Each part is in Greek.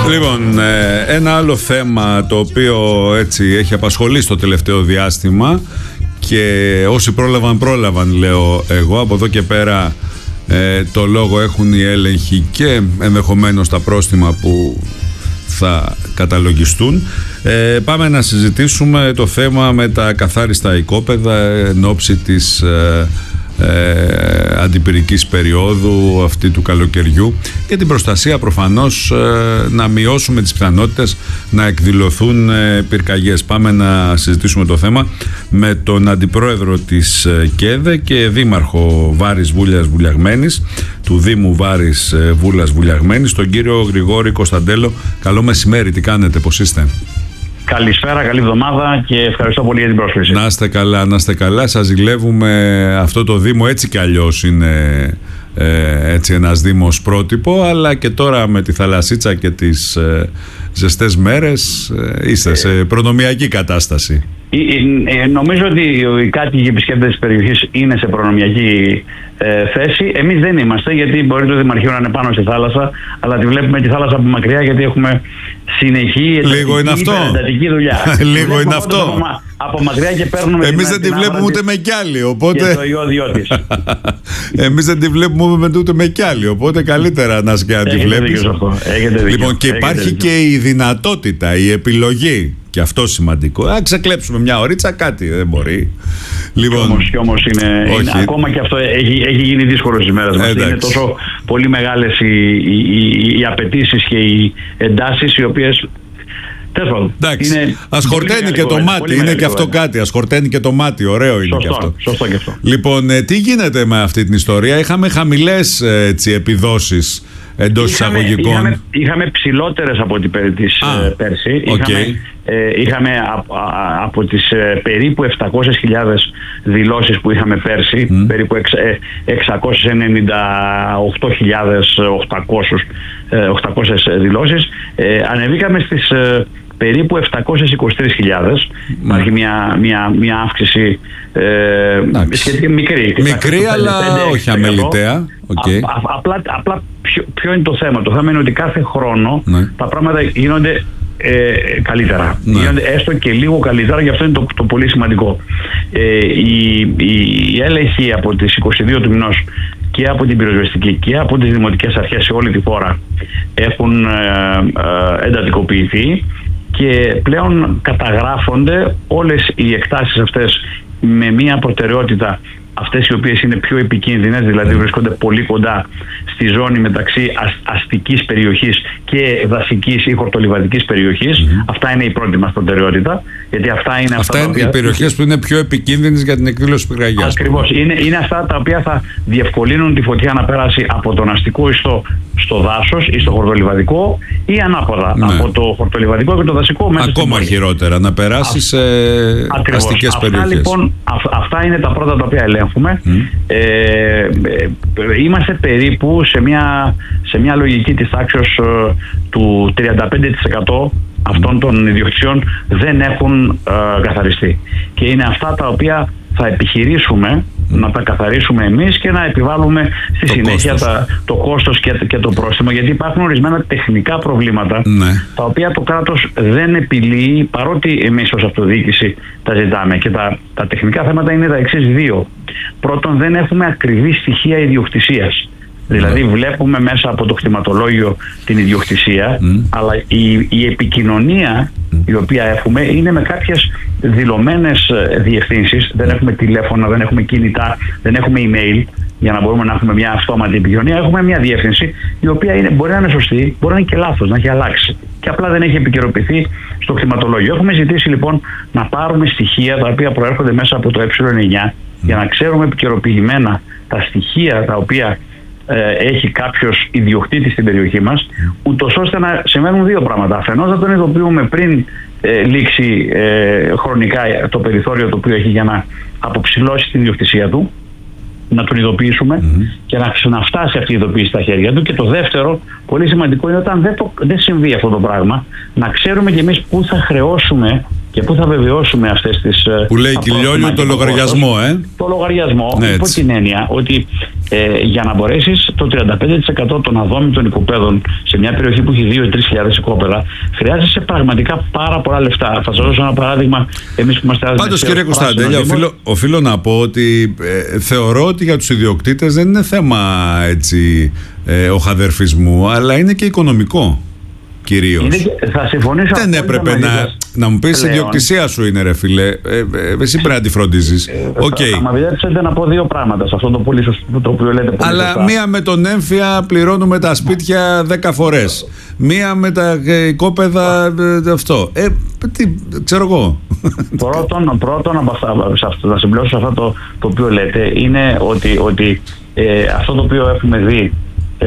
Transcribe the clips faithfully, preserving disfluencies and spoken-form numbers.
Λοιπόν, ένα άλλο θέμα το οποίο έτσι έχει απασχολήσει το τελευταίο διάστημα και όσοι πρόλαβαν πρόλαβαν λέω εγώ, από εδώ και πέρα ε, το λόγο έχουν οι έλεγχοι και ενδεχομένως τα πρόστιμα που θα καταλογιστούν. Ε, πάμε να συζητήσουμε το θέμα με τα καθάριστα οικόπεδα εν ώψη της ε, ε, αντιπυρικής περίοδου αυτή του καλοκαιριού και την προστασία προφανώς ε, να μειώσουμε τις πιθανότητες να εκδηλωθούν ε, πυρκαγιές. Πάμε να συζητήσουμε το θέμα με τον αντιπρόεδρο της ε, ΚΕΔΕ και δήμαρχο Βάρης Βούλιας Βουλιαγμένης, του Δήμου Βάρης ε, Βούλας Βουλιαγμένης, τον κύριο Γρηγόρη Κωνσταντέλο. Καλό μεσημέρι, τι κάνετε, πώς είστε? Καλησπέρα, καλή εβδομάδα και ευχαριστώ πολύ για την πρόσκληση. Να είστε καλά, να είστε καλά. Σας ζηλεύουμε. Αυτό το Δήμο έτσι κι αλλιώς είναι ε, έτσι ένας Δήμος πρότυπο, αλλά και τώρα με τη θαλασσίτσα και τις ε, ζεστές μέρες ε, είστε σε προνομιακή κατάσταση. Ε, ε, νομίζω ότι οι κάτοικοι επισκέπτες της περιοχής είναι σε προνομιακή ε, θέση. Εμείς δεν είμαστε, γιατί μπορεί το Δημαρχείο να είναι πάνω στη θάλασσα, αλλά τη βλέπουμε τη θάλασσα από μακριά, γιατί έχουμε συνεχή εντατική δουλειά. Λίγο είναι αυτό. Από, από μακριά και παίρνουμε. Εμείς δεν τη βλέπουμε ούτε με κιάλι, οπότε. Και το ιόδιό της. Εμείς δεν τη βλέπουμε ούτε με κιάλι, οπότε καλύτερα να και να τη βλέπεις. Λοιπόν, και υπάρχει και η δυνατότητα, η επιλογή. Και αυτό σημαντικό. Α, ξεκλέψουμε μια ωρίτσα, κάτι δεν μπορεί. Λοιπόν, κι όμως, κι όμως είναι, είναι, ακόμα και αυτό έχει, έχει γίνει δύσκολο στις μέρες μας. Είναι τόσο πολύ μεγάλες οι, οι, οι, οι απαιτήσεις και οι εντάσεις, οι οποίες. Εντάξει, ας χορταίνει και το μάτι, είναι και αυτό κάτι. Ας χορταίνει και το μάτι, ωραίο είναι. Σωστό, και αυτό. Σωστό και αυτό. Λοιπόν, τι γίνεται με αυτή την ιστορία? Είχαμε χαμηλές έτσι, επιδόσεις εντός εισαγωγικών. Είχαμε, είχαμε ψηλότερες από την της ah, πέρσι. Okay. Είχαμε, ε, είχαμε από, από τις ε, περίπου επτακόσιες χιλιάδες δηλώσεις που είχαμε πέρσι, mm. περίπου εξακόσιες ενενήντα οκτώ χιλιάδες οκτακόσιες δηλώσεις, ε, ανεβήκαμε στις ε, περίπου επτακόσιες είκοσι τρεις χιλιάδες. Mm. Υπάρχει μια, μια, μια αύξηση ε, σχετικά μικρή. Μικρή, αλλά όχι αμεληταία. Okay. Α, α, απλά απλά ποιο, ποιο είναι το θέμα? Το θέμα είναι ότι κάθε χρόνο ναι. τα πράγματα γίνονται ε, καλύτερα. Ναι. Γίνονται έστω και λίγο καλύτερα, γι' αυτό είναι το, το πολύ σημαντικό. Ε, η, η, η έλεγχη από τις είκοσι δύο του μηνός και από την πυροσβεστική και από τις δημοτικές αρχές σε όλη τη χώρα έχουν ε, ε, εντατικοποιηθεί και πλέον καταγράφονται όλες οι εκτάσεις αυτές με μία προτεραιότητα, αυτές οι οποίες είναι πιο επικίνδυνες, δηλαδή βρίσκονται πολύ κοντά στη ζώνη μεταξύ αστικής περιοχής και δασικής ή χορτολιβαδικής περιοχής. Mm-hmm. Αυτά είναι η πρώτη μας προτεραιότητα, γιατί αυτά είναι αυτά, αυτά είναι οποία... οι περιοχές που είναι πιο επικίνδυνες για την εκδήλωση πυρκαγιάς. Ακριβώς. Είναι, είναι αυτά τα οποία θα διευκολύνουν τη φωτιά να περάσει από τον αστικό ιστό στο δάσος ή στο χορτολιβαδικό, ή ανάποδα, ναι. από το χορτολιβαδικό και το δασικό μέσα. Ακόμα χειρότερα, να περάσει σε Ακριβώς. αστικές αυτά, περιοχές. Λοιπόν, α, αυτά είναι τα πρώτα τα οποία ελέγχουμε. Mm. Ε, ε, είμαστε περίπου σε μια, σε μια λογική της τάξης ε, του τριάντα πέντε τοις εκατό αυτών των ιδιοκτησιών δεν έχουν ε, καθαριστεί. Και είναι αυτά τα οποία θα επιχειρήσουμε mm. να τα καθαρίσουμε εμείς και να επιβάλλουμε στη το συνέχεια κόστος. Τα, το κόστος και, και το πρόστιμο, γιατί υπάρχουν ορισμένα τεχνικά προβλήματα ναι. τα οποία το κράτος δεν επιλύει, παρότι εμείς ως αυτοδιοίκηση τα ζητάμε. Και τα, τα τεχνικά θέματα είναι τα εξής δύο. Πρώτον, δεν έχουμε ακριβή στοιχεία ιδιοκτησίας. Δηλαδή βλέπουμε μέσα από το κτηματολόγιο την ιδιοκτησία, mm. αλλά η, η επικοινωνία mm. η οποία έχουμε είναι με κάποιες δηλωμένες διευθύνσεις. Δεν έχουμε τηλέφωνα, δεν έχουμε κινητά, δεν έχουμε email για να μπορούμε να έχουμε μια αυτόματη επικοινωνία. Έχουμε μια διεύθυνση η οποία είναι, μπορεί να είναι σωστή, μπορεί να είναι και λάθος, να έχει αλλάξει και απλά δεν έχει επικαιροποιηθεί στο κτηματολόγιο. Έχουμε ζητήσει λοιπόν να πάρουμε στοιχεία τα οποία προέρχονται μέσα από το ε εννιά mm. για να ξέρουμε επικαιροποιημένα τα στοιχεία τα οποία έχει κάποιος ιδιοκτήτης στην περιοχή μας, ούτως ώστε να συμβαίνουν δύο πράγματα. Αφενός να τον ειδοποιούμε πριν ε, λήξει ε, χρονικά το περιθώριο το οποίο έχει για να αποψηλώσει την ιδιοκτησία του, να τον ειδοποιήσουμε mm-hmm. και να ξαναφτάσει αυτή η ειδοποίηση στα χέρια του. Και το δεύτερο, πολύ σημαντικό, είναι όταν δεν, το, δεν συμβεί αυτό το πράγμα, να ξέρουμε κι εμείς πού θα χρεώσουμε και πού θα βεβαιώσουμε αυτές τις... Που λέει Κιλιόλιου το λογαριασμό, ε? Το λογαριασμό, ναι, υπό την έννοια ότι ε, για να μπορέσεις το τριάντα πέντε τοις εκατό των αδόμητων οικοπαίδων σε μια περιοχή που έχει δύο με τρεις χιλιάδες οικόπεδα, χρειάζεσαι πραγματικά πάρα πολλά λεφτά. Θα σας δώσω ένα παράδειγμα. Εμείς που είμαστε... Πάντως, κύριε Κωνσταντέλια, οφείλω, οφείλω να πω ότι ε, θεωρώ ότι για τους ιδιοκτήτες δεν είναι θέμα έτσι, ε, οχαδερφισμού, αλλά είναι και οικονομικό. Κυρίως. Είναι, θα συμφωνήσω. Δεν έπρεπε να, να μου πεις η ιδιοκτησία σου είναι, ρε φίλε. Ε, ε, εσύ πρέπει να τη φροντίζεις. Ε, okay. Θα, θα με επιτρέψετε να πω δύο πράγματα σε αυτό το, πολύ σωστό, το οποίο λέτε πολύ Αλλά σωστά. Μία με τον έμφυα πληρώνουμε τα σπίτια δέκα φορές. Μία με τα οικόπεδα ε, αυτό. Ε, τι, ξέρω εγώ. Πρώτον, πρώτον από αυτά, να συμπληρώσω σε αυτό το, το οποίο λέτε, είναι ότι, ότι ε, αυτό το οποίο έχουμε δει ε,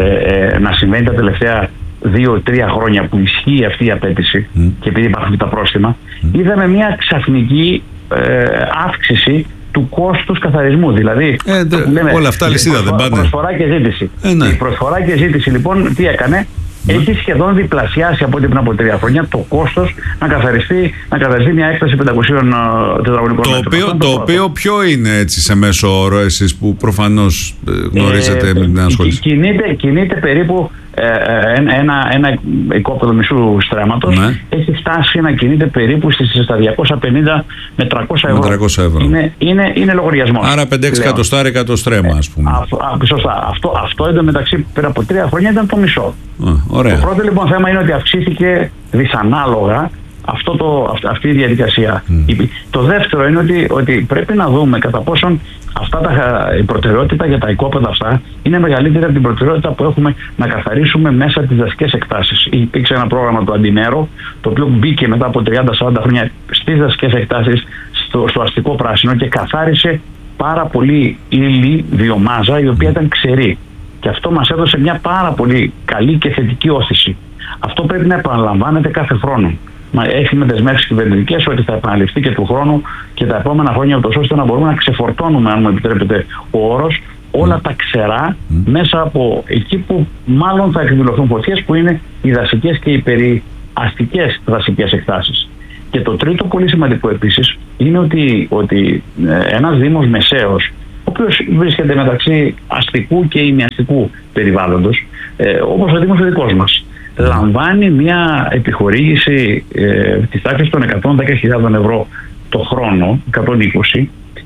ε, να συμβαίνει τα τελευταία δύο-τρία χρόνια που ισχύει αυτή η απέτηση mm. και επειδή υπάρχουν τα πρόστιμα, mm. είδαμε μια ξαφνική ε, αύξηση του κόστους καθαρισμού. Δηλαδή, ε, δε, λέμε, όλα αυτά λυσίδα δεν πάνε. Προσφορά και ζήτηση. Ε, ναι. Η προσφορά και ζήτηση λοιπόν τι έκανε? Mm. Έχει σχεδόν διπλασιάσει από ό,τι πριν από τρία χρόνια το κόστος να καθαριστεί, να καθαριστεί μια έκταση πεντακόσιων τετραγωνικών μέτρων. Οποίο, το, το οποίο ποιο είναι έτσι σε μέσο όρο, εσείς που προφανώς γνωρίζετε ε, με την ασχόληση? Κινείται, κινείται περίπου ε, ένα, ένα οικόπεδο μισού στρέμματος, ναι. έχει φτάσει να κινείται περίπου στις διακόσια πενήντα με τριακόσια ευρώ. τριακόσια ευρώ. Είναι, είναι, είναι λογαριασμός. Άρα πέντε έξι εκατοστάρικα το στρέμμα, ας πούμε. Α, α, σωστά. Αυτό, αυτό εντωμεταξύ πριν από τρία χρόνια ήταν το μισό. Α, ωραία. Το πρώτο λοιπόν θέμα είναι ότι αυξήθηκε δυσανάλογα αυτό το, αυτή η διαδικασία. Mm. Το δεύτερο είναι ότι, ότι πρέπει να δούμε κατά πόσον αυτά τα, η προτεραιότητα για τα οικόπεδα αυτά είναι μεγαλύτερη από την προτεραιότητα που έχουμε να καθαρίσουμε μέσα από τις δασικές εκτάσεις. Υπήρξε ένα πρόγραμμα του Αντιμέρο, το οποίο μπήκε μετά από τριάντα σαράντα χρόνια στις δασικές εκτάσεις, στο, στο αστικό πράσινο και καθάρισε πάρα πολύ ύλη, βιομάζα, η οποία ήταν ξερή. Και αυτό μας έδωσε μια πάρα πολύ καλή και θετική όθηση. Αυτό πρέπει να επαναλαμβάνεται κάθε χρόνο. Έχουμε δεσμεύσεις κυβερνητικές ότι θα επαναληφθεί και του χρόνου και τα επόμενα χρόνια, ούτως ώστε να μπορούμε να ξεφορτώνουμε, αν μου επιτρέπετε ο όρος, όλα mm. τα ξερά mm. μέσα από εκεί που μάλλον θα εκδηλωθούν φωτιές, που είναι οι δασικές και οι περιαστικές δασικές εκτάσεις. Και το τρίτο πολύ σημαντικό επίσης είναι ότι, ότι ένας δήμος μεσαίος, ο οποίος βρίσκεται μεταξύ αστικού και ημιαστικού περιβάλλοντος, ε, όπως ο δήμος ο δικός μας, λαμβάνει μια επιχορήγηση ε, της τάξης των εκατόν δέκα χιλιάδες ευρώ το χρόνο, εκατόν είκοσι,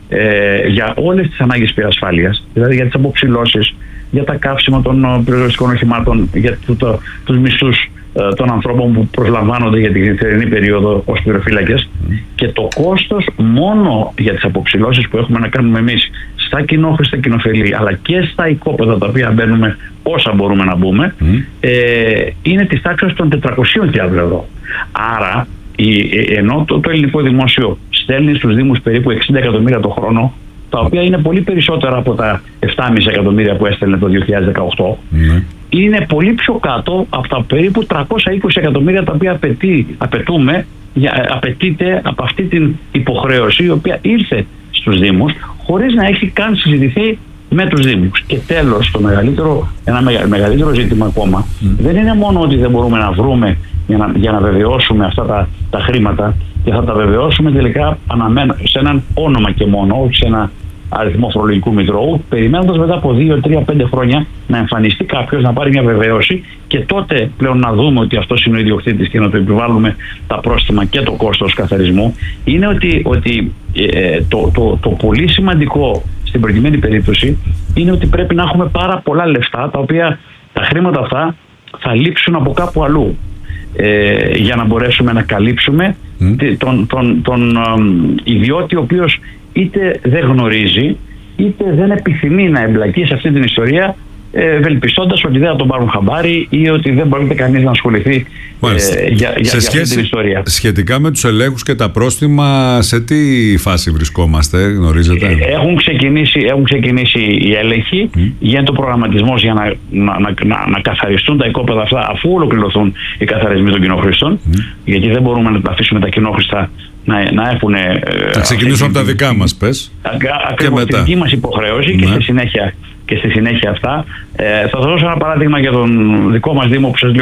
ε, για όλες τις ανάγκες πυρασφάλειας, δηλαδή για τις αποψηλώσεις, για τα καύσιμα των πυροσβεστικών οχημάτων, για το, το, τους μισθούς ε, των ανθρώπων που προσλαμβάνονται για την θερινή περίοδο ως πυροφύλακες, mm. και το κόστος μόνο για τις αποψηλώσεις που έχουμε να κάνουμε εμείς στα κοινόχρηστα κοινοφελή, αλλά και στα οικόπεδα τα οποία μπαίνουμε όσα μπορούμε να μπούμε, mm. ε, είναι της τάξης των τετρακοσίων χιλιάδες ευρώ. Άρα, η, ενώ το, το ελληνικό δημόσιο στέλνει στους δήμους περίπου εξήντα εκατομμύρια το χρόνο, τα οποία είναι πολύ περισσότερα από τα επτά κόμμα πέντε εκατομμύρια που έστελνε το δύο χιλιάδες δεκαοκτώ, mm. είναι πολύ πιο κάτω από τα περίπου τριακόσια είκοσι εκατομμύρια τα οποία απαιτεί, απαιτούμε, για, απαιτείται από αυτή την υποχρέωση, η οποία ήρθε στους δήμους χωρίς να έχει καν συζητηθεί με τους δήμους. Και τέλος, το μεγαλύτερο, ένα μεγαλύτερο ζήτημα ακόμα mm. δεν είναι μόνο ότι δεν μπορούμε να βρούμε για να, για να βεβαιώσουμε αυτά τα, τα χρήματα, και θα τα βεβαιώσουμε τελικά σε έναν όνομα και μόνο, όχι σε ένα αριθμό φορολογικού μητρώου, περιμένοντας μετά από δύο, τρία, πέντε χρόνια να εμφανιστεί κάποιος, να πάρει μια βεβαίωση και τότε πλέον να δούμε ότι αυτός είναι ο ιδιοκτήτης και να το επιβάλλουμε τα πρόστιμα και το κόστος καθαρισμού. Είναι ότι, ότι ε, το, το, το πολύ σημαντικό στην προκειμένη περίπτωση είναι ότι πρέπει να έχουμε πάρα πολλά λεφτά, τα οποία τα χρήματα αυτά θα λείψουν από κάπου αλλού, ε, για να μπορέσουμε να καλύψουμε mm. τον, τον, τον ε, ιδιώτη ο οποίος είτε δεν γνωρίζει είτε δεν επιθυμεί να εμπλακεί σε αυτή την ιστορία, ευελπιστώντας ότι δεν θα τον πάρουν χαμπάρι ή ότι δεν μπορείτε κανείς να ασχοληθεί ε, για, για, σε για σχέση, αυτή την ιστορία. Σχετικά με τους ελέγχους και τα πρόστιμα, σε τι φάση βρισκόμαστε, γνωρίζετε? Έχουν ξεκινήσει, έχουν ξεκινήσει οι έλεγχοι, mm. γίνεται ο προγραμματισμός για να, να, να, να, να καθαριστούν τα οικόπεδα αυτά αφού ολοκληρωθούν οι καθαρισμοί των κοινόχρηστων, mm. γιατί δεν μπορούμε να τα αφήσουμε τα κοινόχρηστα να, να έχουν... Θα ξεκινήσουμε από τα δικά μας, πες. Ακριβώς, τη δική μας υποχρέωση, ναι. και στη συνέχεια και στη συνέχεια αυτά. Ε, θα σας δώσω ένα παράδειγμα για τον δικό μας Δήμο που σας λέω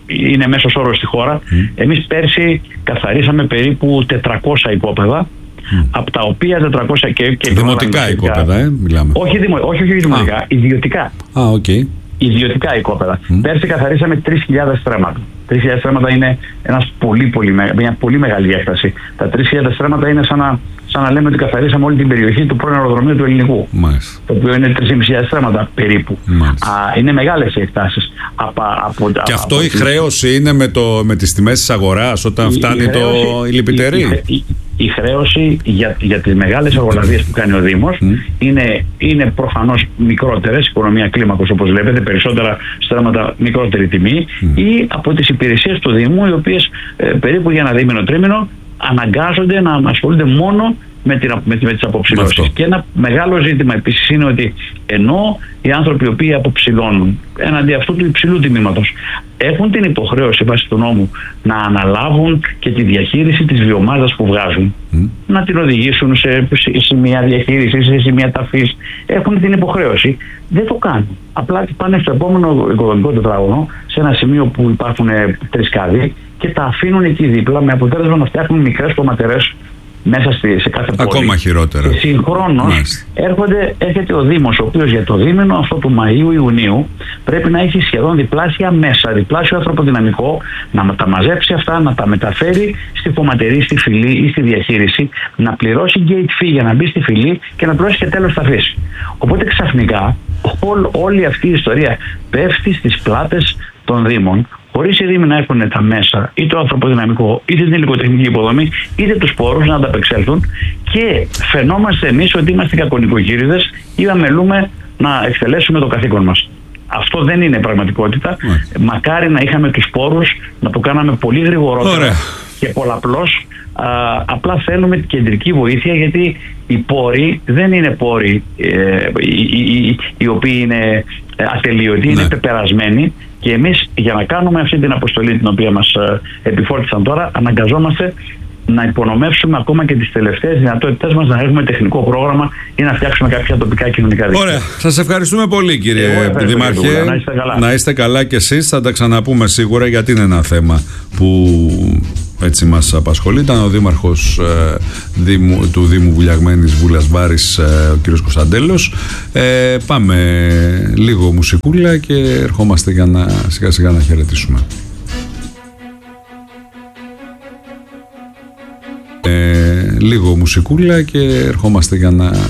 είναι μέσος όρος στη χώρα. Mm. Εμείς πέρσι καθαρίσαμε περίπου τετρακόσια οικόπεδα, mm. από τα οποία τετρακόσια και... και δημοτικά οικόπεδα, ε, μιλάμε. Όχι, δημο, όχι, όχι δημοτικά, ah. ιδιωτικά. Ah, okay. Ιδιωτικά οικόπεδα. Mm. Πέρσι καθαρίσαμε τρεις χιλιάδες στρέμματα. τρεις χιλιάδες στρέμματα είναι ένας πολύ, πολύ, μια πολύ μεγάλη έκταση. Τα τρεις χιλιάδες στρέμματα είναι σαν να, σαν να λέμε ότι καθαρίσαμε όλη την περιοχή του πρώην αεροδρομίου του Ελληνικού. Μάλιστα. Το οποίο είναι τρεις χιλιάδες πεντακόσια στρέμματα περίπου. Α, είναι μεγάλες οι εκτάσεις. Από, από, και από, αυτό από, η χρέωση είναι με, το, με τις τιμές της αγοράς όταν η, φτάνει η χρέωση, το, η λιπητερή. Η, η, η χρέωση για, για τις μεγάλες αγοραδίες που κάνει ο Δήμος mm. είναι, είναι προφανώς μικρότερες, οικονομία κλίμακος όπως βλέπετε, περισσότερα στρέμματα, μικρότερη τιμή mm. ή από τις υπηρεσίες του Δήμου, οι οποίες ε, περίπου για ένα δίμηνο τρίμηνο αναγκάζονται να ασχολούνται μόνο με, την, με, με τις αποψηλώσεις. Και ένα μεγάλο ζήτημα επίσης είναι ότι ενώ οι άνθρωποι οι οποίοι αποψηλώνουν έναντι αυτού του υψηλού τιμήματος έχουν την υποχρέωση βάσει του νόμου να αναλάβουν και τη διαχείριση της βιομάζας που βγάζουν, mm. να την οδηγήσουν σε σημεία διαχείρισης, σε σημεία ταφής, έχουν την υποχρέωση. Δεν το κάνουν. Απλά πάνε στο επόμενο οικοδομικό τετράγωνο, σε ένα σημείο που υπάρχουν τρεις κάδοι και τα αφήνουν εκεί δίπλα, με αποτέλεσμα να φτιάχνουν μικρές κομματερές μέσα στη, σε κάθε πόλη. Ακόμα χειρότερα. Και συγχρόνως έρχονται, έρχεται ο Δήμος, ο οποίος για το δίμηνο αυτό του Μαΐου-Ιουνίου πρέπει να έχει σχεδόν διπλάσια μέσα, διπλάσιο ανθρωποδυναμικό, να τα μαζέψει αυτά, να τα μεταφέρει στη χωματερή, στη φυλή ή στη διαχείριση, να πληρώσει gate fee για να μπει στη φυλή και να πληρώσει και τέλος ταφής. Οπότε ξαφνικά ό, όλη αυτή η ιστορία πέφτει στις πλάτες των Δήμων, χωρίς οι Δήμοι να έχουν τα μέσα, ή το ανθρωποδυναμικό, είτε την υλικοτεχνική υποδομή, είτε τους πόρους να ανταπεξέλθουν, και φαινόμαστε εμείς ότι είμαστε κακονοικοκύριδες ή αμελούμε να εκτελέσουμε το καθήκον μας. Αυτό δεν είναι πραγματικότητα. Mm. Μακάρι να είχαμε τους πόρους να το κάναμε πολύ γρηγορότερα. Ωραία. Και πολλαπλώς. Α, απλά θέλουμε κεντρική βοήθεια, γιατί οι πόροι δεν είναι πόροι ε, οι, οι, οι, οι οποίοι είναι ατελείωτοι, ναι. είναι πεπερασμένοι. Και εμείς για να κάνουμε αυτή την αποστολή την οποία μας ε, επιφόρτησαν τώρα, αναγκαζόμαστε να υπονομεύσουμε ακόμα και τις τελευταίες δυνατότητες μας να έχουμε τεχνικό πρόγραμμα ή να φτιάξουμε κάποια τοπικά κοινωνικά δίκτυα. Ωραία. Σας ευχαριστούμε πολύ, κύριε Δημάρχε. Να είστε καλά. Να είστε καλά κι εσείς. Θα τα ξαναπούμε σίγουρα, γιατί είναι ένα θέμα που έτσι μας απασχολεί. Ήταν ο Δήμαρχος ε, Δήμου, του Δήμου Βουλιαγμένης Βούλας Βάρης, ε, ο κύριος Κωνσταντέλος. Ε, πάμε λίγο μουσικούλα και ερχόμαστε για να σιγά σιγά να χαιρετήσουμε. Ε, λίγο μουσικούλα και ερχόμαστε για να